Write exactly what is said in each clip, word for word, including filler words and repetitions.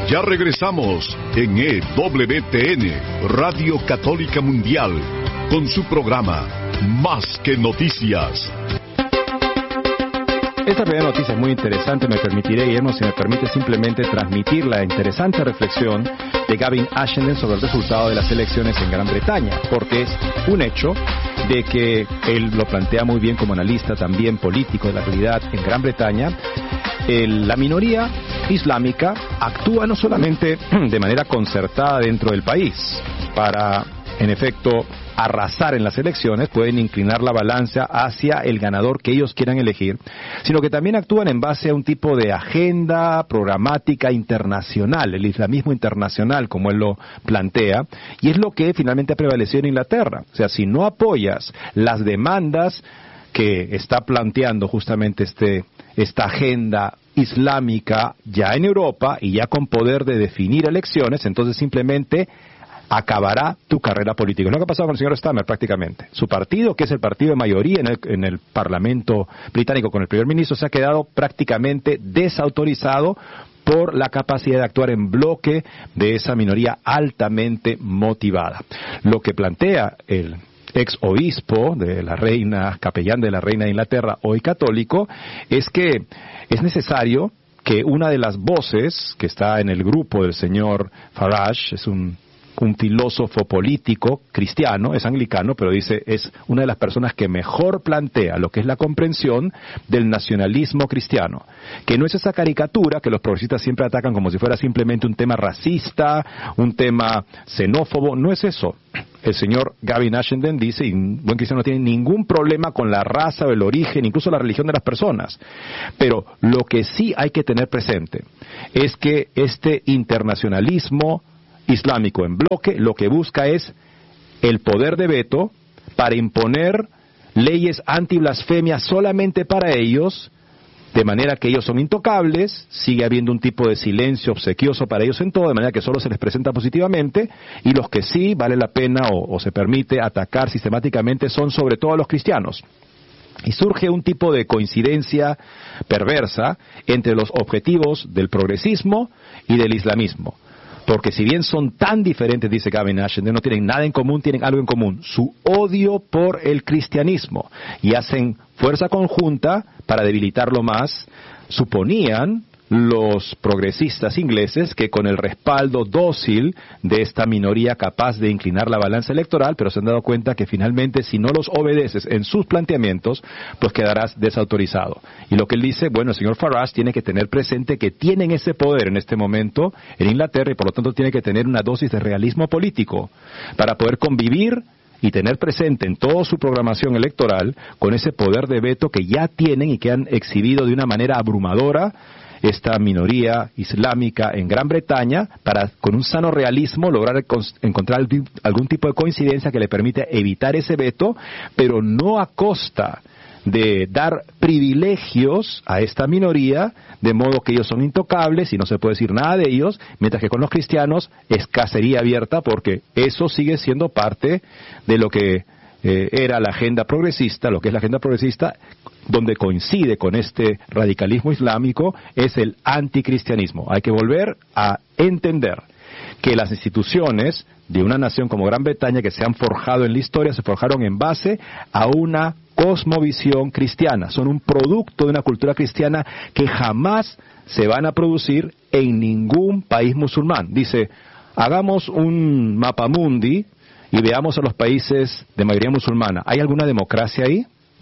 Ya regresamos en E W T N, Radio Católica Mundial, con su programa Más que Noticias. Esta primera noticia es muy interesante. Me permitiré, Guillermo, si me permite simplemente transmitir la interesante reflexión de Gavin Ashenden sobre el resultado de las elecciones en Gran Bretaña, porque es un hecho de que él lo plantea muy bien como analista también político de la realidad en Gran Bretaña. El, la minoría islámica actúa no solamente de manera concertada dentro del país para, en efecto, arrasar en las elecciones, pueden inclinar la balanza hacia el ganador que ellos quieran elegir, sino que también actúan en base a un tipo de agenda programática internacional, el islamismo internacional, como él lo plantea, y es lo que finalmente ha prevalecido en Inglaterra. O sea, si no apoyas las demandas que está planteando justamente este esta agenda islámica ya en Europa y ya con poder de definir elecciones, entonces simplemente acabará tu carrera política. Es lo que ha pasado con el señor Starmer prácticamente. Su partido, que es el partido de mayoría en el, en el Parlamento británico con el primer ministro, se ha quedado prácticamente desautorizado por la capacidad de actuar en bloque de esa minoría altamente motivada. Lo que plantea el ex obispo de la reina, capellán de la reina de Inglaterra, hoy católico, es que es necesario que una de las voces que está en el grupo del señor Farage, es un un filósofo político cristiano, es anglicano, pero dice es una de las personas que mejor plantea lo que es la comprensión del nacionalismo cristiano, que no es esa caricatura que los progresistas siempre atacan como si fuera simplemente un tema racista, un tema xenófobo, no es eso. El señor Gavin Ashenden dice, y un buen cristiano no tiene ningún problema con la raza o el origen, incluso la religión de las personas, pero lo que sí hay que tener presente es que este internacionalismo islámico en bloque lo que busca es el poder de veto para imponer leyes anti-blasfemia solamente para ellos, de manera que ellos son intocables, sigue habiendo un tipo de silencio obsequioso para ellos en todo, de manera que solo se les presenta positivamente, y los que sí vale la pena o, o se permite atacar sistemáticamente son sobre todo a los cristianos. Y surge un tipo de coincidencia perversa entre los objetivos del progresismo y del islamismo. Porque si bien son tan diferentes, dice Gavin Ashenden, no tienen nada en común, tienen algo en común, su odio por el cristianismo, y hacen fuerza conjunta para debilitarlo más. Suponían los progresistas ingleses que con el respaldo dócil de esta minoría capaz de inclinar la balanza electoral, pero se han dado cuenta que finalmente si no los obedeces en sus planteamientos, pues quedarás desautorizado. Y lo que él dice, bueno, el señor Farage tiene que tener presente que tienen ese poder en este momento en Inglaterra y por lo tanto tiene que tener una dosis de realismo político para poder convivir y tener presente en toda su programación electoral con ese poder de veto que ya tienen y que han exhibido de una manera abrumadora esta minoría islámica en Gran Bretaña, para con un sano realismo lograr encontrar algún tipo de coincidencia que le permita evitar ese veto, pero no a costa de dar privilegios a esta minoría, de modo que ellos son intocables y no se puede decir nada de ellos, mientras que con los cristianos es cacería abierta, porque eso sigue siendo parte de lo que eh, era la agenda progresista, lo que es la agenda progresista, donde coincide con este radicalismo islámico, es el anticristianismo. Hay que volver a entender que las instituciones de una nación como Gran Bretaña, que se han forjado en la historia, se forjaron en base a una cosmovisión cristiana. Son un producto de una cultura cristiana que jamás se van a producir en ningún país musulmán. Dice, hagamos un mapamundi y veamos a los países de mayoría musulmana. ¿Hay alguna democracia ahí?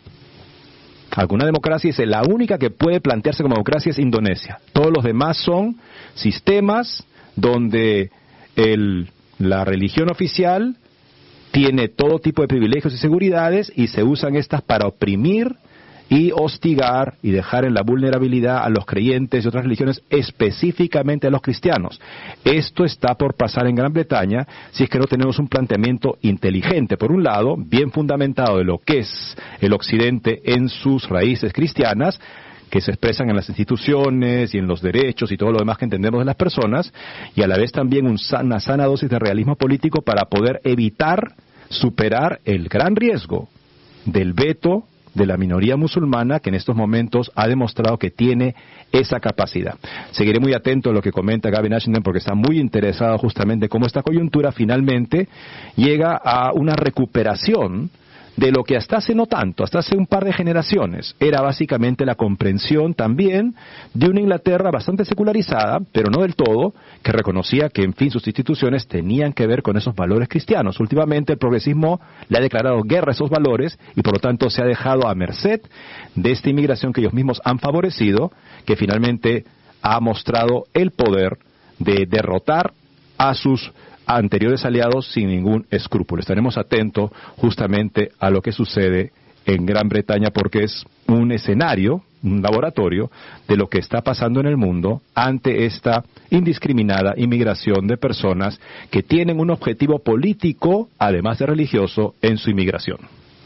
Alguna democracia. Dice, la única que puede plantearse como democracia es Indonesia. Todos los demás son sistemas donde el, la religión oficial tiene todo tipo de privilegios y seguridades y se usan estas para oprimir y hostigar y dejar en la vulnerabilidad a los creyentes de otras religiones, específicamente a los cristianos. Esto está por pasar en Gran Bretaña si es que no tenemos un planteamiento inteligente, por un lado, bien fundamentado de lo que es el Occidente en sus raíces cristianas, que se expresan en las instituciones y en los derechos y todo lo demás que entendemos de las personas, y a la vez también un san, una sana dosis de realismo político para poder evitar, superar el gran riesgo del veto de la minoría musulmana que en estos momentos ha demostrado que tiene esa capacidad. Seguiré muy atento a lo que comenta Gavin Ashenden porque está muy interesado justamente cómo esta coyuntura finalmente llega a una recuperación de lo que hasta hace no tanto, hasta hace un par de generaciones, era básicamente la comprensión también de una Inglaterra bastante secularizada, pero no del todo, que reconocía que, en fin, sus instituciones tenían que ver con esos valores cristianos. Últimamente el progresismo le ha declarado guerra a esos valores y por lo tanto se ha dejado a merced de esta inmigración que ellos mismos han favorecido, que finalmente ha mostrado el poder de derrotar a sus anteriores aliados sin ningún escrúpulo. Estaremos atentos justamente a lo que sucede en Gran Bretaña porque es un escenario, un laboratorio de lo que está pasando en el mundo ante esta indiscriminada inmigración de personas que tienen un objetivo político, además de religioso, en su inmigración.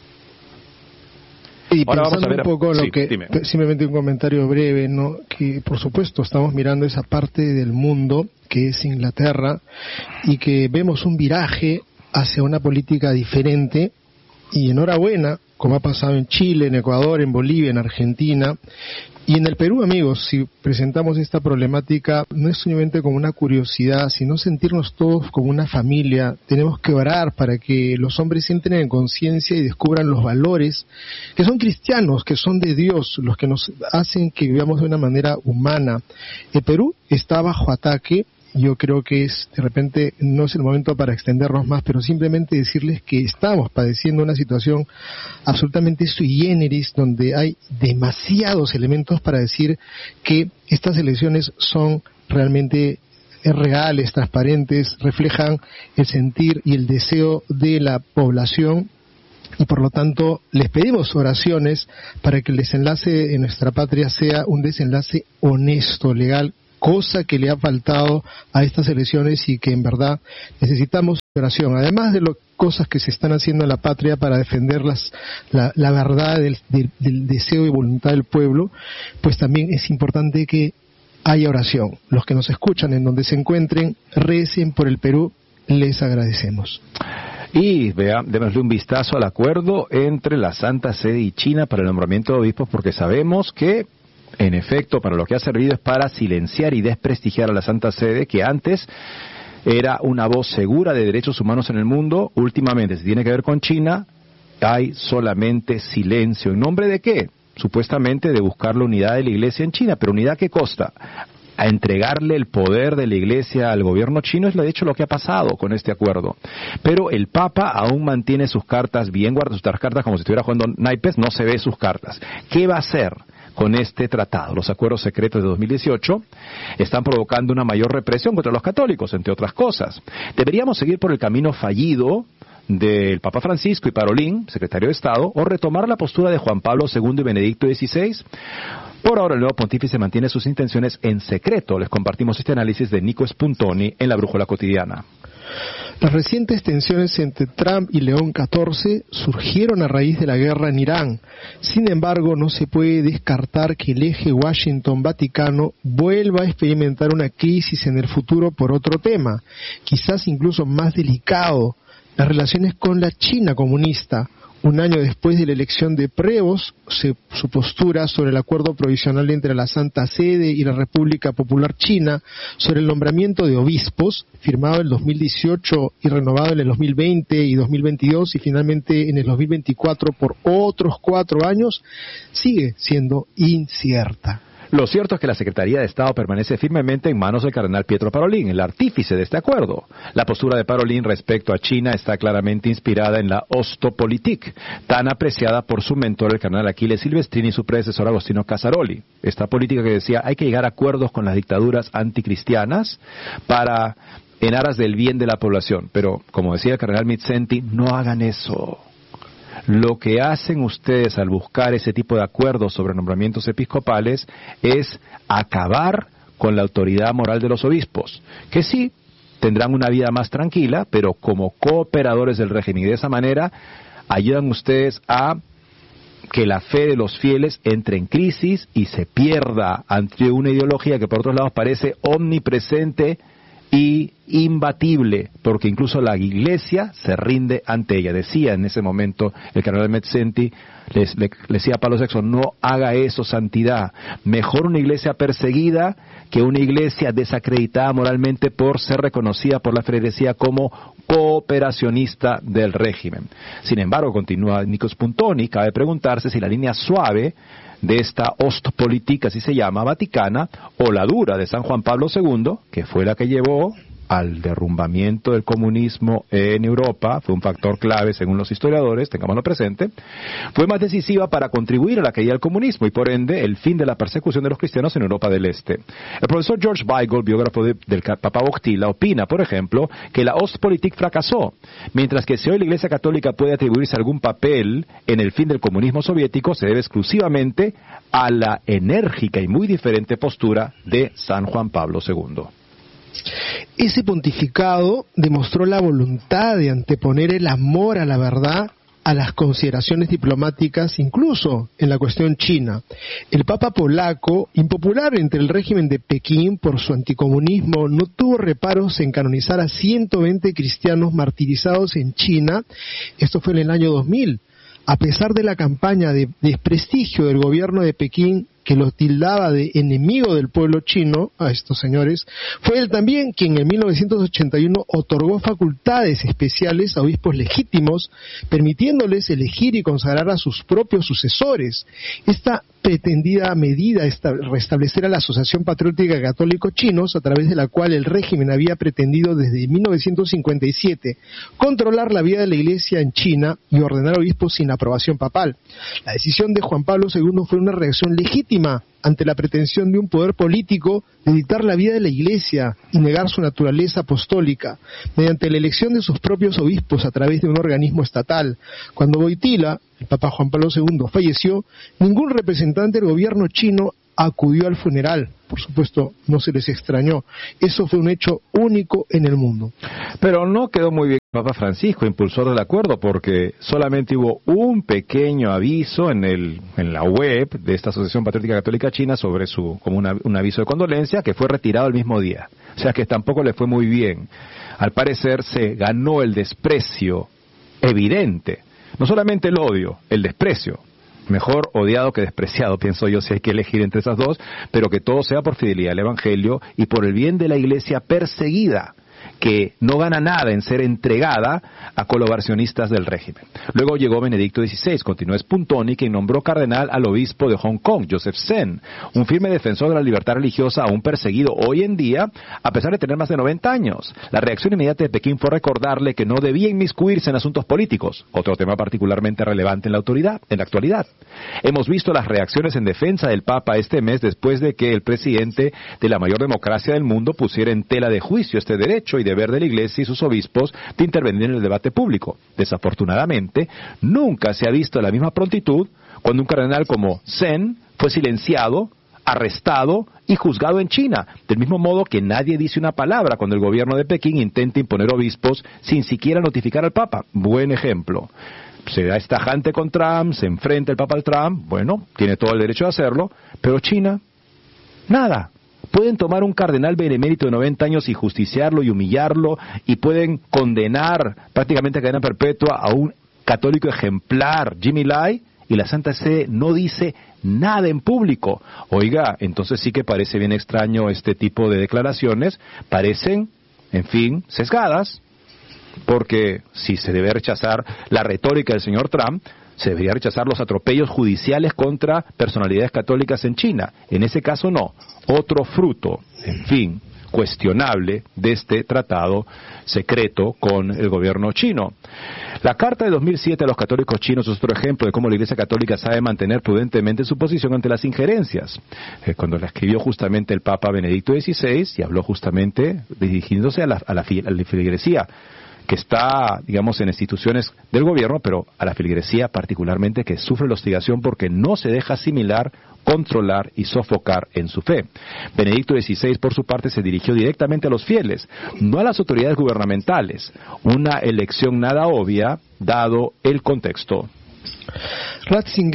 Y Ahora pensando vamos a ver, un poco lo sí, que, dime. simplemente un comentario breve, ¿no? Que por supuesto estamos mirando esa parte del mundo que es Inglaterra y que vemos un viraje hacia una política diferente y enhorabuena, como ha pasado en Chile, en Ecuador, en Bolivia, en Argentina y en el Perú, amigos. Si presentamos esta problemática no es simplemente como una curiosidad, sino sentirnos todos como una familia. Tenemos que orar para que los hombres entren en conciencia y descubran los valores que son cristianos, que son de Dios, los que nos hacen que vivamos de una manera humana. El Perú está bajo ataque. Yo creo que es, de repente, no es el momento para extendernos más, pero simplemente decirles que estamos padeciendo una situación absolutamente sui generis, donde hay demasiados elementos para decir que estas elecciones son realmente reales, transparentes, reflejan el sentir y el deseo de la población. Y por lo tanto les pedimos oraciones para que el desenlace en nuestra patria sea un desenlace honesto, legal, cosa que le ha faltado a estas elecciones y que en verdad necesitamos oración. Además de las cosas que se están haciendo en la patria para defender las, la, la verdad del, del, del deseo y voluntad del pueblo, pues también es importante que haya oración. Los que nos escuchan en donde se encuentren, recen por el Perú, les agradecemos. Y vea, démosle un vistazo al acuerdo entre la Santa Sede y China para el nombramiento de obispos, porque sabemos que, en efecto, para lo que ha servido es para silenciar y desprestigiar a la Santa Sede, que antes era una voz segura de derechos humanos en el mundo. Últimamente, si tiene que ver con China, hay solamente silencio. ¿En nombre de qué? Supuestamente de buscar la unidad de la Iglesia en China. ¿Pero unidad qué costa? A entregarle el poder de la Iglesia al gobierno chino es de hecho lo que ha pasado con este acuerdo. Pero el Papa aún mantiene sus cartas bien guardadas, sus cartas como si estuviera jugando naipes, no se ve sus cartas. ¿Qué va a hacer con este tratado? Los acuerdos secretos de dos mil dieciocho están provocando una mayor represión contra los católicos, entre otras cosas. Deberíamos seguir por el camino fallido del Papa Francisco y Parolín, secretario de Estado, o retomar la postura de Juan Pablo segundo y Benedicto dieciséis. Por ahora, el nuevo pontífice mantiene sus intenciones en secreto. Les compartimos este análisis de Nico Spuntoni en la Brújula Cotidiana. Las recientes tensiones entre Trump y León catorce surgieron a raíz de la guerra en Irán. Sin embargo, no se puede descartar que el eje Washington-Vaticano vuelva a experimentar una crisis en el futuro por otro tema, quizás incluso más delicado: las relaciones con la China comunista. Un año después de la elección de Prevost, se, su postura sobre el acuerdo provisional entre la Santa Sede y la República Popular China sobre el nombramiento de obispos, firmado en el dos mil dieciocho y renovado en el dos mil veinte y dos mil veintidós y finalmente en el dos mil veinticuatro por otros cuatro años, sigue siendo incierta. Lo cierto es que la Secretaría de Estado permanece firmemente en manos del cardenal Pietro Parolin, el artífice de este acuerdo. La postura de Parolin respecto a China está claramente inspirada en la Ostpolitik, tan apreciada por su mentor, el cardenal Achille Silvestrini, y su predecesor Agostino Casaroli. Esta política que decía, hay que llegar a acuerdos con las dictaduras anticristianas para, en aras del bien de la población. Pero, como decía el cardenal Mizzenti, no hagan eso. Lo que hacen ustedes al buscar ese tipo de acuerdos sobre nombramientos episcopales es acabar con la autoridad moral de los obispos, que sí tendrán una vida más tranquila, pero como cooperadores del régimen, y de esa manera ayudan ustedes a que la fe de los fieles entre en crisis y se pierda ante una ideología que por otros lados parece omnipresente y imbatible, porque incluso la iglesia se rinde ante ella. Decía en ese momento el cardenal Mezzenti, les, le, le decía a Pablo sexto, no haga eso, santidad. Mejor una iglesia perseguida que una iglesia desacreditada moralmente por ser reconocida por la feligresía como cooperacionista del régimen. Sin embargo, continúa Nikos Puntoni, cabe preguntarse si la línea suave de esta Ostpolitik, así se llama, vaticana, o la dura de San Juan Pablo segundo, que fue la que llevó al derrumbamiento del comunismo en Europa, fue un factor clave según los historiadores, tengámoslo presente, fue más decisiva para contribuir a la caída del comunismo y por ende el fin de la persecución de los cristianos en Europa del Este. El profesor George Weigel, biógrafo de, del Papa Wojtyla, opina, por ejemplo, que la Ostpolitik fracasó, mientras que si hoy la Iglesia Católica puede atribuirse algún papel en el fin del comunismo soviético, se debe exclusivamente a la enérgica y muy diferente postura de San Juan Pablo segundo. Ese pontificado demostró la voluntad de anteponer el amor a la verdad a las consideraciones diplomáticas, incluso en la cuestión china. El Papa polaco, impopular entre el régimen de Pekín por su anticomunismo, no tuvo reparos en canonizar a ciento veinte cristianos martirizados en China. Esto fue en el año dos mil. A pesar de la campaña de desprestigio del gobierno de Pekín, que los tildaba de enemigo del pueblo chino, a estos señores, fue él también quien en mil novecientos ochenta y uno otorgó facultades especiales a obispos legítimos, permitiéndoles elegir y consagrar a sus propios sucesores. Esta pretendida medida esta, restablecer a la Asociación Patriótica de Católicos Chinos, a través de la cual el régimen había pretendido desde mil novecientos cincuenta y siete controlar la vida de la Iglesia en China y ordenar obispos sin aprobación papal. La decisión de Juan Pablo segundo fue una reacción legítima ante la pretensión de un poder político de dictar la vida de la Iglesia y negar su naturaleza apostólica, mediante la elección de sus propios obispos a través de un organismo estatal. Cuando Wojtyla, el Papa Juan Pablo segundo, falleció, ningún representante del gobierno chino acudió al funeral. Por supuesto, no se les extrañó. Eso fue un hecho único en el mundo. Pero no quedó muy bien el Papa Francisco, impulsor del acuerdo, porque solamente hubo un pequeño aviso en el en la web de esta Asociación Patriótica Católica China sobre su como una, un aviso de condolencia que fue retirado el mismo día. O sea que tampoco le fue muy bien. Al parecer se ganó el desprecio evidente, no solamente el odio, el desprecio. Mejor odiado que despreciado, pienso yo, si hay que elegir entre esas dos, pero que todo sea por fidelidad al Evangelio y por el bien de la Iglesia perseguida, que no gana nada en ser entregada a colaboracionistas del régimen. Luego llegó Benedicto dieciséis, continuó Puntoni, quien nombró cardenal al obispo de Hong Kong, Joseph Zen, un firme defensor de la libertad religiosa aún perseguido hoy en día, a pesar de tener más de noventa años. La reacción inmediata de Pekín fue recordarle que no debía inmiscuirse en asuntos políticos, otro tema particularmente relevante en la autoridad, en la actualidad. Hemos visto las reacciones en defensa del Papa este mes después de que el presidente de la mayor democracia del mundo pusiera en tela de juicio este derecho y deber de la Iglesia y sus obispos de intervenir en el debate público. Desafortunadamente, nunca se ha visto la misma prontitud cuando un cardenal como Zen fue silenciado, arrestado y juzgado en China, del mismo modo que nadie dice una palabra cuando el gobierno de Pekín intenta imponer obispos sin siquiera notificar al Papa. Buen ejemplo. Se da estajante con Trump, se enfrenta el Papa al Trump, bueno, tiene todo el derecho de hacerlo, pero China, nada. Pueden tomar un cardenal benemérito de noventa años y justiciarlo y humillarlo, y pueden condenar prácticamente a cadena perpetua a un católico ejemplar, Jimmy Lai, y la Santa Sede no dice nada en público. Oiga, entonces sí que parece bien extraño este tipo de declaraciones, parecen, en fin, sesgadas, porque si se debe rechazar la retórica del señor Trump, se debería rechazar los atropellos judiciales contra personalidades católicas en China. En ese caso no. Otro fruto, en fin, cuestionable de este tratado secreto con el gobierno chino. La carta de dos mil siete a los católicos chinos es otro ejemplo de cómo la Iglesia Católica sabe mantener prudentemente su posición ante las injerencias. Eh, cuando la escribió justamente el Papa Benedicto dieciséis y habló justamente dirigiéndose a la, a la, a la feligresía, que está, digamos, en instituciones del gobierno, pero a la feligresía particularmente, que sufre la hostigación porque no se deja asimilar, controlar y sofocar en su fe. Benedicto dieciséis, por su parte, se dirigió directamente a los fieles, no a las autoridades gubernamentales, una elección nada obvia, dado el contexto. Ratzinger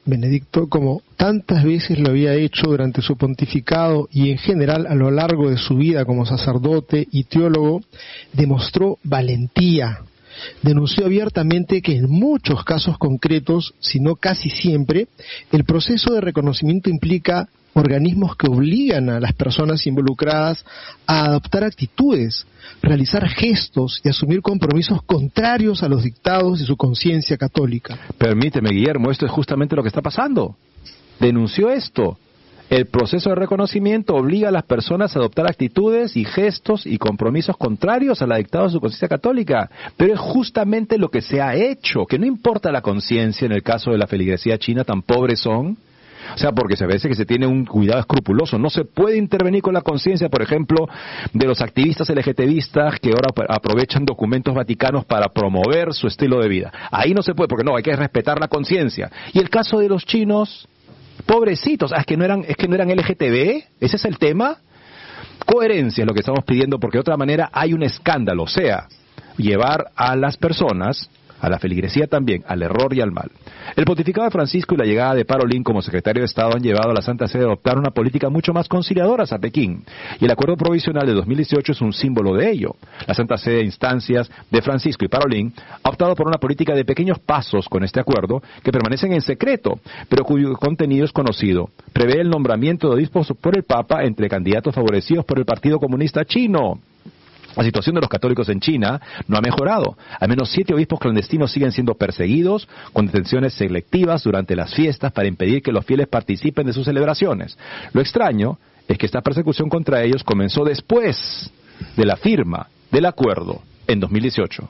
Benedicto, como tantas veces lo había hecho durante su pontificado y en general a lo largo de su vida como sacerdote y teólogo, demostró valentía. Denunció abiertamente que en muchos casos concretos, si no casi siempre, el proceso de reconocimiento implica organismos que obligan a las personas involucradas a adoptar actitudes, realizar gestos y asumir compromisos contrarios a los dictados de su conciencia católica. Permíteme, Guillermo, esto es justamente lo que está pasando. Denunció esto. El proceso de reconocimiento obliga a las personas a adoptar actitudes y gestos y compromisos contrarios a la dictado de su conciencia católica. Pero es justamente lo que se ha hecho, que no importa la conciencia en el caso de la feligresía china, tan pobres son. O sea, porque se ve que se tiene un cuidado escrupuloso. No se puede intervenir con la conciencia, por ejemplo, de los activistas LGTBistas que ahora aprovechan documentos vaticanos para promover su estilo de vida. Ahí no se puede, porque no, hay que respetar la conciencia. Y el caso de los chinos, pobrecitos, ah, es que no eran, es que no eran L G T B, ese es el tema. Coherencia es lo que estamos pidiendo, porque de otra manera hay un escándalo, o sea, llevar a las personas, a la feligresía también, al error y al mal. El pontificado de Francisco y la llegada de Parolin como secretario de Estado han llevado a la Santa Sede a adoptar una política mucho más conciliadora hacia Pekín, y el acuerdo provisional de dos mil dieciocho es un símbolo de ello. La Santa Sede, instancias de Francisco y Parolin, ha optado por una política de pequeños pasos con este acuerdo, que permanecen en secreto, pero cuyo contenido es conocido. Prevé el nombramiento de obispos por el Papa entre candidatos favorecidos por el Partido Comunista Chino. La situación de los católicos en China no ha mejorado. Al menos siete obispos clandestinos siguen siendo perseguidos, con detenciones selectivas durante las fiestas para impedir que los fieles participen de sus celebraciones. Lo extraño es que esta persecución contra ellos comenzó después de la firma del acuerdo en dos mil dieciocho.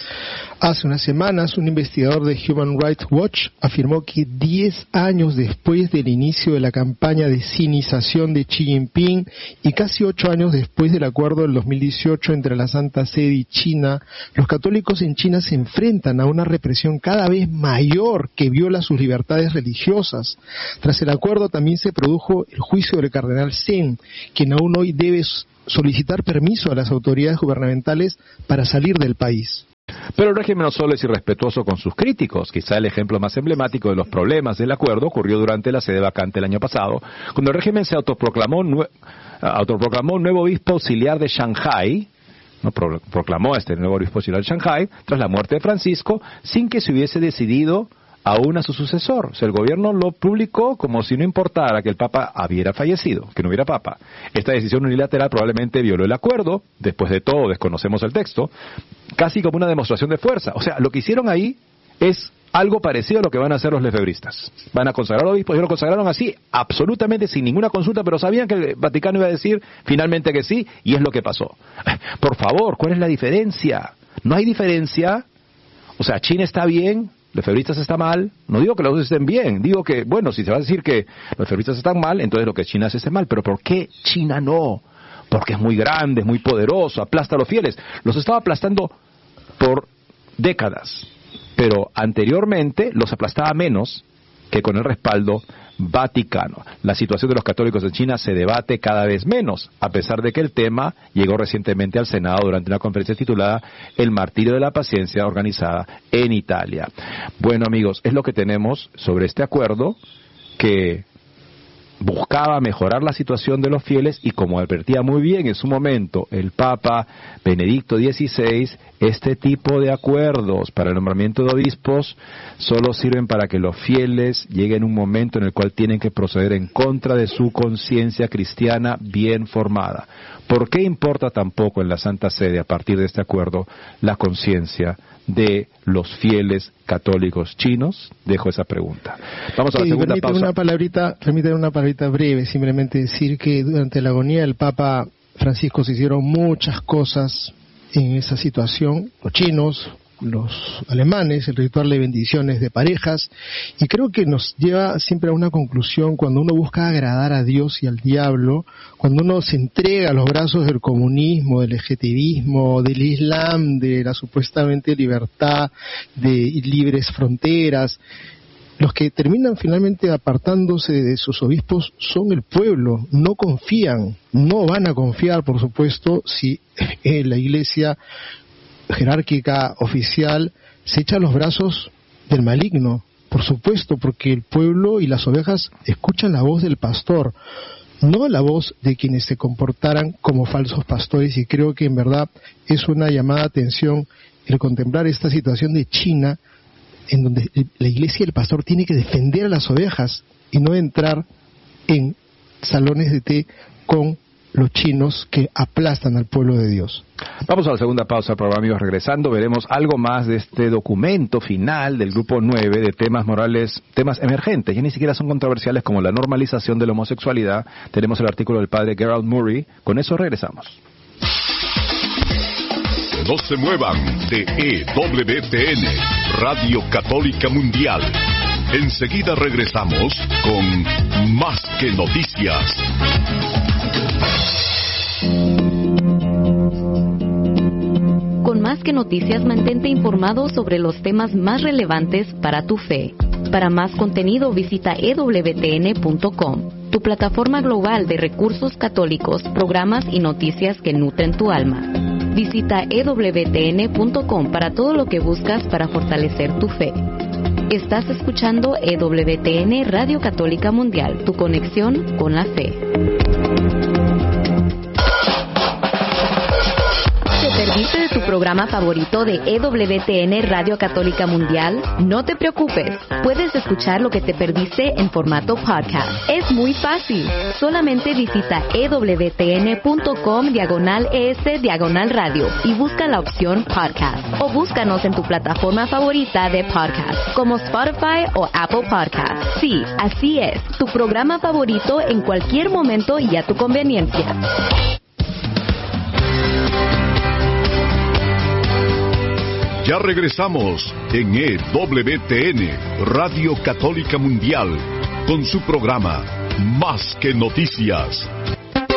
Hace unas semanas, un investigador de Human Rights Watch afirmó que diez años después del inicio de la campaña de sinización de Xi Jinping y casi ocho años después del acuerdo del dos mil dieciocho entre la Santa Sede y China, los católicos en China se enfrentan a una represión cada vez mayor que viola sus libertades religiosas. Tras el acuerdo también se produjo el juicio del cardenal Zheng, quien aún hoy debe solicitar permiso a las autoridades gubernamentales para salir del país. Pero el régimen no solo es irrespetuoso con sus críticos. Quizá el ejemplo más emblemático de los problemas del acuerdo ocurrió durante la sede vacante el año pasado, cuando el régimen se autoproclamó, nue- autoproclamó nuevo obispo auxiliar de Shanghái, no pro- proclamó este nuevo obispo auxiliar de Shanghái, tras la muerte de Francisco, sin que se hubiese decidido aún a su sucesor. O sea, el gobierno lo publicó como si no importara que el Papa hubiera fallecido, que no hubiera Papa. Esta decisión unilateral probablemente violó el acuerdo, después de todo desconocemos el texto, casi como una demostración de fuerza. O sea, lo que hicieron ahí es algo parecido a lo que van a hacer los lefebristas. Van a consagrar obispos, ellos lo consagraron así, absolutamente sin ninguna consulta, pero sabían que el Vaticano iba a decir finalmente que sí, y es lo que pasó. Por favor, ¿cuál es la diferencia? No hay diferencia. O sea, China está bien, los lefebristas están mal. No digo que los dos estén bien, digo que, bueno, si se va a decir que los lefebristas están mal, entonces lo que China hace está mal. Pero ¿por qué China no? Porque es muy grande, es muy poderoso, aplasta a los fieles. Los estaba aplastando por décadas, pero anteriormente los aplastaba menos que con el respaldo vaticano. La situación de los católicos en China se debate cada vez menos, a pesar de que el tema llegó recientemente al Senado durante una conferencia titulada El martirio de la paciencia, organizada en Italia. Bueno, amigos, es lo que tenemos sobre este acuerdo que buscaba mejorar la situación de los fieles, y como advertía muy bien en su momento el Papa Benedicto dieciséis, este tipo de acuerdos para el nombramiento de obispos solo sirven para que los fieles lleguen a un momento en el cual tienen que proceder en contra de su conciencia cristiana bien formada. ¿Por qué importa tampoco en la Santa Sede, a partir de este acuerdo, la conciencia de los fieles católicos chinos? Dejo esa pregunta. Vamos a la sí, segunda pausa. Una palabrita, permíteme una palabrita breve, simplemente decir que durante la agonía del Papa Francisco se hicieron muchas cosas en esa situación. Los chinos, los alemanes, el ritual de bendiciones de parejas, y creo que nos lleva siempre a una conclusión: cuando uno busca agradar a Dios y al diablo, cuando uno se entrega a los brazos del comunismo, del ejecutivismo, del Islam, de la supuestamente libertad de libres fronteras, los que terminan finalmente apartándose de sus obispos son el pueblo. No confían, no van a confiar, por supuesto, si eh, la Iglesia jerárquica oficial se echa a los brazos del maligno. por supuesto, porque el pueblo y las ovejas escuchan la voz del pastor, no la voz de quienes se comportaran como falsos pastores, y creo que en verdad es una llamada de atención el contemplar esta situación de China, en donde la iglesia y el pastor tiene que defender a las ovejas y no entrar en salones de té con los chinos que aplastan al pueblo de Dios. Vamos a la segunda pausa del programa, amigos. Regresando, veremos algo más de este documento final del grupo nueve de temas morales, temas emergentes, ya ni siquiera son controversiales, como la normalización de la homosexualidad. Tenemos el artículo del padre Gerald Murray. Con eso regresamos. No se muevan de E W T N, Radio Católica Mundial. Enseguida regresamos con Más que Noticias. Con Más que Noticias, mantente informado sobre los temas más relevantes para tu fe. Para más contenido, visita E W T N punto com, tu plataforma global de recursos católicos, programas y noticias que nutren tu alma. Visita E W T N punto com para todo lo que buscas para fortalecer tu fe. Estás escuchando E W T N Radio Católica Mundial, tu conexión con la fe. ¿Te perdiste de tu programa favorito de E W T N Radio Católica Mundial? No te preocupes, puedes escuchar lo que te perdiste en formato podcast. Es muy fácil, solamente visita E W T N punto com diagonal es diagonal radio y busca la opción podcast, o búscanos en tu plataforma favorita de podcast, como Spotify o Apple Podcast. Sí, así es, tu programa favorito en cualquier momento y a tu conveniencia. Ya regresamos en E W T N, Radio Católica Mundial, con su programa Más que Noticias.